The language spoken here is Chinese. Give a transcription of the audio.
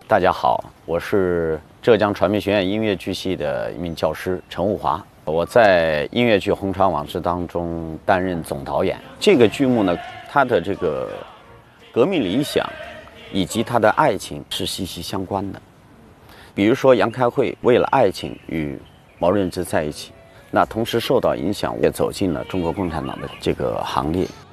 大家好，我是浙江传媒学院音乐剧系的一名教师陈悟华。我在音乐剧《红船往事》当中担任总导演。这个剧目呢，它的这个革命理想以及它的爱情是息息相关的。比如说杨开慧为了爱情与毛润之在一起，那同时受到影响，也走进了中国共产党的这个行列。